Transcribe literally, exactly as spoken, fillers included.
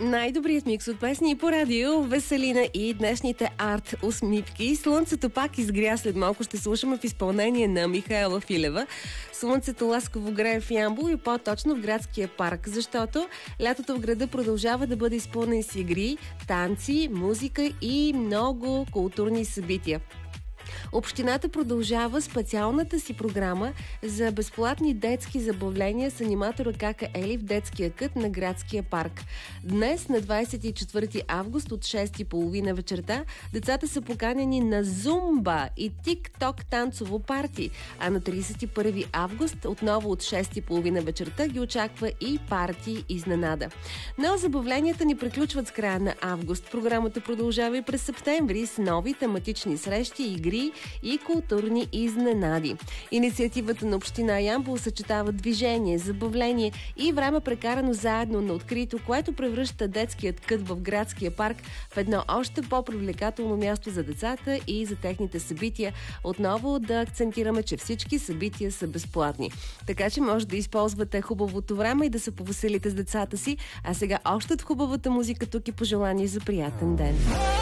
Най-добрият микс от песни по радио, Веселина и днешните арт усмивки. Слънцето пак изгря, след малко ще слушаме в изпълнение на Михаела Филева. Слънцето ласкаво грее в Ямбол и по-точно в градския парк, защото лятото в града продължава да бъде изпълнен с игри, танци, музика и много културни събития. Общината продължава специалната си програма за безплатни детски забавления с аниматора Кака Ели в детския кът на градския парк. Днес, на двадесет и четвърти август от шест и половина вечерта, децата са поканени на зумба и тик-ток танцово парти, а на тридесет и първи август, отново от шест и половина вечерта, ги очаква и парти изненада. Но забавленията ни приключват с края на август. Програмата продължава и през септември с нови тематични срещи, игри и културни изненади. Инициативата на община Ямбол съчетава движение, забавление и време прекарано заедно на открито, което превръща детският кът в градския парк в едно още по-привлекателно място за децата и за техните събития. Отново да акцентираме, че всички събития са безплатни. Така че може да използвате хубавото време и да се повеселите с децата си. А сега още от хубавата музика тук и пожелание за приятен ден.